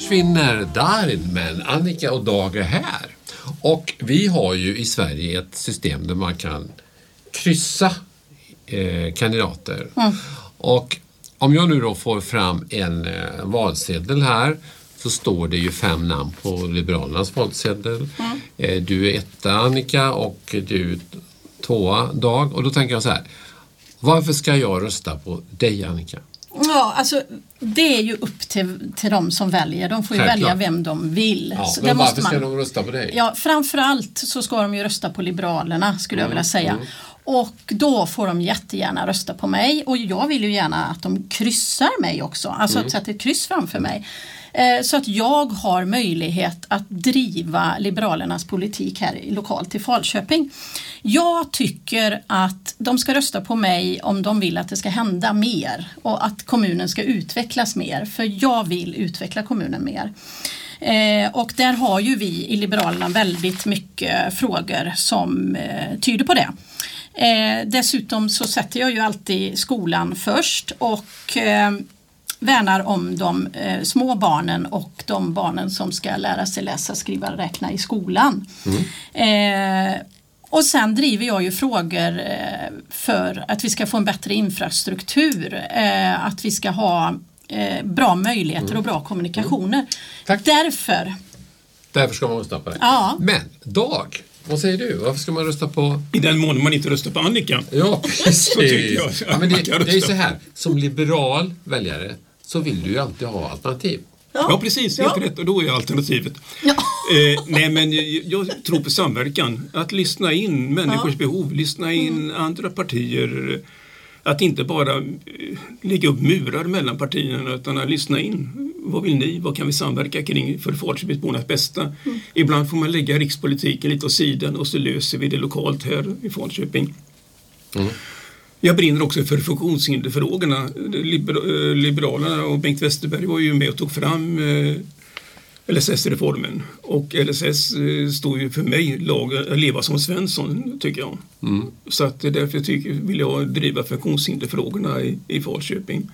försvinner där, men Annika och Dag är här. Och vi har ju i Sverige ett system där man kan kryssa kandidater. Och om jag nu då får fram en valsedel här, så står det ju 5 namn på Liberalernas valsedel. Du är 1, Annika, och du 2, Dag. Och då tänker jag så här: varför ska jag rösta på dig, Annika? Ja, alltså det är ju upp till de som väljer. De får ju välja vem de vill. Ja, så men varför ska de rösta på dig? Ja, framförallt så ska de ju rösta på Liberalerna, skulle jag vilja säga. Och då får de jättegärna rösta på mig. Och jag vill ju gärna att de kryssar mig också. Alltså att sätta ett kryss framför mig. Så att jag har möjlighet att driva Liberalernas politik här lokalt i Falköping. Jag tycker att de ska rösta på mig om de vill att det ska hända mer. Och att kommunen ska utvecklas mer. För jag vill utveckla kommunen mer. Och där har ju vi i Liberalerna väldigt mycket frågor som tyder på det. Dessutom så sätter jag ju alltid skolan först och värnar om de små barnen och de barnen som ska lära sig läsa, skriva och räkna i skolan. Och sen driver jag ju frågor för att vi ska få en bättre infrastruktur, att vi ska ha bra möjligheter och bra kommunikationer. Därför ska man rösta på det. Ja. Men Dag, vad säger du? Varför ska man rösta på... I den mån man inte röstar på Annika. Ja, precis. Så tycker jag. Ja, men det är ju så här, som liberal väljare så vill du ju alltid ha alternativ. Ja, precis. Helt rätt. Och då är alternativet. Ja. Nej, men jag tror på samverkan. Att lyssna in människors behov. Lyssna in andra partier. Att inte bara lägga upp murar mellan partierna, utan att lyssna in. Vad vill ni? Vad kan vi samverka kring för Falköpingsbornas bästa? Ibland får man lägga rikspolitiken lite åt sidan och så löser vi det lokalt här i Falköping. Jag brinner också för funktionshinderfrågorna. Liberalerna och Bengt Westerberg var ju med och tog fram LSS-reformen. Och LSS står ju för mig att leva som Svensson, tycker jag. Så att därför vill jag driva funktionshinderfrågorna i Falköping.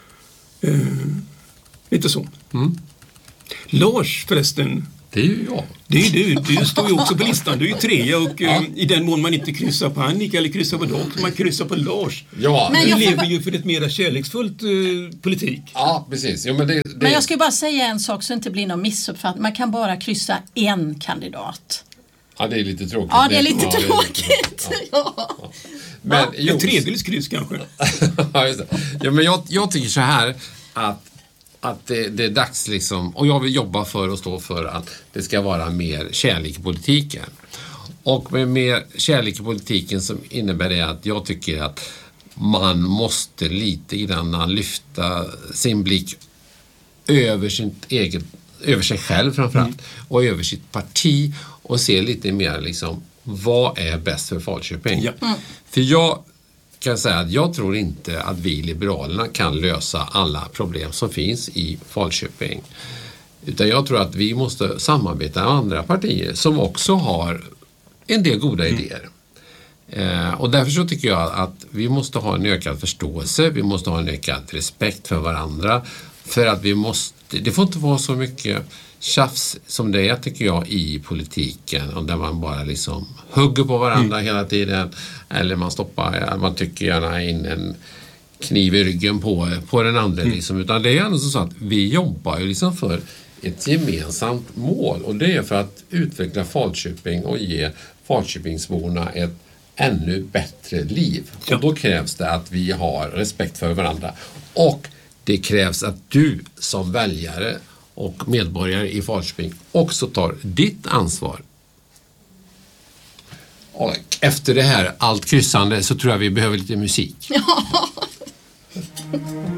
Lite så. Lars förresten. Det är ju jag. Det är du. Du står ju också på listan. Du är ju 3 och i den mån man inte kryssar på Annika eller kryssar på Dag, man kryssar på Lars. Ja, men du lever ju för ett mer kärleksfullt politik. Ja, precis. Jo, men jag ska bara säga en sak så det inte blir någon missuppfattning. Man kan bara kryssa en kandidat. Ja, det är lite tråkigt. Ja, det är lite tråkigt. Ja. Men, en tredjedels kanske. Ja, just det. Ja, men jag tycker så här att det är dags liksom, och jag vill jobba för och stå för att det ska vara mer kärlek i politiken. Och med mer kärlek i politiken som innebär det att jag tycker att man måste lite grann lyfta sin blick över sig själv framförallt och över sitt parti och se lite mer liksom, vad är bäst för Falköping? För jag kan säga att jag tror inte att vi Liberalerna kan lösa alla problem som finns i Falköping. Utan jag tror att vi måste samarbeta med andra partier som också har en del goda idéer. Och därför så tycker jag att vi måste ha en ökad förståelse, vi måste ha en ökad respekt för varandra. För att det får inte vara så mycket tjafs som det är, tycker jag, i politiken, och där man bara liksom hugger på varandra hela tiden, eller man tycker gärna in en kniv i ryggen på den andra liksom. Utan det är ändå så att vi jobbar ju liksom för ett gemensamt mål, och det är för att utveckla Falköping och ge Falköpingsborna ett ännu bättre liv. Och då krävs det att vi har respekt för varandra, och det krävs att du som väljare och medborgare i Falköping också tar ditt ansvar. Och efter det här allt kryssande så tror jag vi behöver lite musik. Ja.